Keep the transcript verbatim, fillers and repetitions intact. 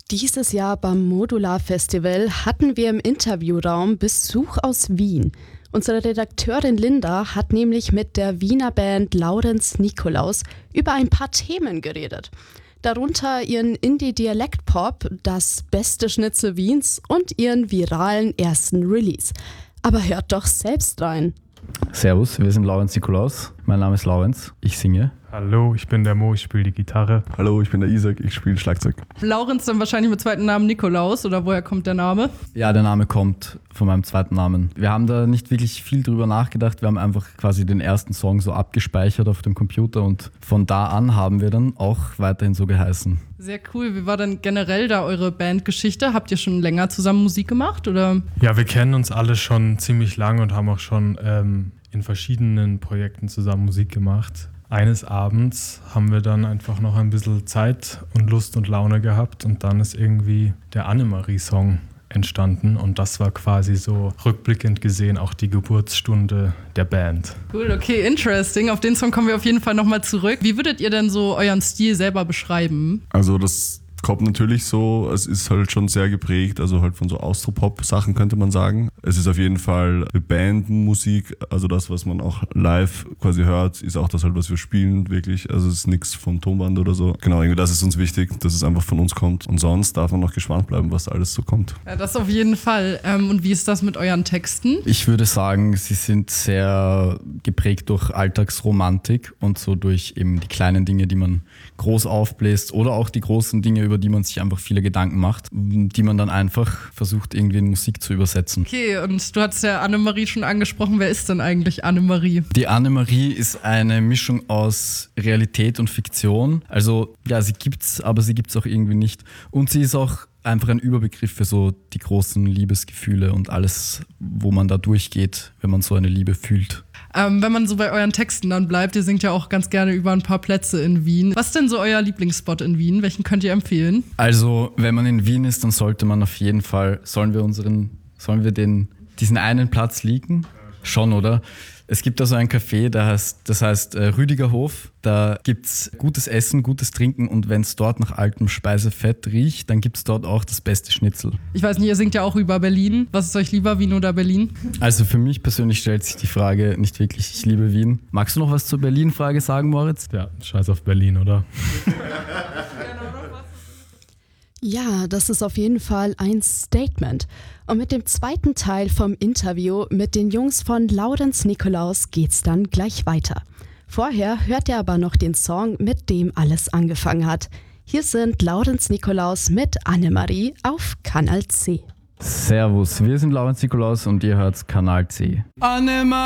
Dieses Jahr beim Modular Festival hatten wir im Interviewraum Besuch aus Wien. Unsere Redakteurin Linda hat nämlich mit der Wiener Band Laurenz Nikolaus über ein paar Themen geredet. Darunter ihren Indie-Dialekt-Pop, das beste Schnitzel Wiens und ihren viralen ersten Release. Aber hört doch selbst rein. Servus, wir sind Laurenz Nikolaus. Mein Name ist Laurenz, ich singe. Hallo, ich bin der Mo, ich spiele die Gitarre. Hallo, ich bin der Isaac, ich spiele Schlagzeug. Laurenz dann wahrscheinlich mit zweiten Namen Nikolaus, oder woher kommt der Name? Ja, der Name kommt von meinem zweiten Namen. Wir haben da nicht wirklich viel drüber nachgedacht, wir haben einfach quasi den ersten Song so abgespeichert auf dem Computer und von da an haben wir dann auch weiterhin so geheißen. Sehr cool. Wie war denn generell da eure Bandgeschichte? Habt ihr schon länger zusammen Musik gemacht, oder? Ja, wir kennen uns alle schon ziemlich lange und haben auch schon ähm, in verschiedenen Projekten zusammen Musik gemacht. Eines Abends haben wir dann einfach noch ein bisschen Zeit und Lust und Laune gehabt und dann ist irgendwie der Annemarie-Song entstanden und das war quasi so rückblickend gesehen auch die Geburtsstunde der Band. Cool, okay, interesting. Auf den Song kommen wir auf jeden Fall nochmal zurück. Wie würdet ihr denn so euren Stil selber beschreiben? Also das kommt natürlich so, es ist halt schon sehr geprägt, also halt von so Austropop-Sachen könnte man sagen. Es ist auf jeden Fall Bandmusik, also das, was man auch live quasi hört, ist auch das halt, was wir spielen, wirklich. Also es ist nichts vom Tonband oder so. Genau, irgendwie das ist uns wichtig, dass es einfach von uns kommt. Und sonst darf man noch gespannt bleiben, was da alles so kommt. Ja, das auf jeden Fall. Ähm, und wie ist das mit euren Texten? Ich würde sagen, sie sind sehr geprägt durch Alltagsromantik und so durch eben die kleinen Dinge, die man groß aufbläst oder auch die großen Dinge, über die man sich einfach viele Gedanken macht, die man dann einfach versucht, irgendwie in Musik zu übersetzen. Okay, und du hattest ja Annemarie schon angesprochen. Wer ist denn eigentlich Annemarie? Die Annemarie ist eine Mischung aus Realität und Fiktion. Also ja, sie gibt's, aber sie gibt's auch irgendwie nicht. Und sie ist auch einfach ein Überbegriff für so die großen Liebesgefühle und alles, wo man da durchgeht, wenn man so eine Liebe fühlt. Ähm, wenn man so bei euren Texten dann bleibt, ihr singt ja auch ganz gerne über ein paar Plätze in Wien. Was ist denn so euer Lieblingsspot in Wien? Welchen könnt ihr empfehlen? Also, wenn man in Wien ist, dann sollte man auf jeden Fall, sollen wir unseren, sollen wir den, diesen einen Platz liegen? Schon, oder? Es gibt da so ein Café, das heißt, das heißt äh, Rüdigerhof. Da gibt's gutes Essen, gutes Trinken und wenn es dort nach altem Speisefett riecht, dann gibt's dort auch das beste Schnitzel. Ich weiß nicht, ihr singt ja auch über Berlin. Was ist euch lieber, Wien oder Berlin? Also für mich persönlich stellt sich die Frage nicht wirklich, ich liebe Wien. Magst du noch was zur Berlin-Frage sagen, Moritz? Ja, scheiß auf Berlin, oder? Ja, das ist auf jeden Fall ein Statement. Und mit dem zweiten Teil vom Interview mit den Jungs von Laurenz Nikolaus geht's dann gleich weiter. Vorher hört ihr aber noch den Song, mit dem alles angefangen hat. Hier sind Laurenz Nikolaus mit Annemarie auf Kanal C. Servus, wir sind Laurenz Nikolaus und ihr hört Kanal C. Annemarie!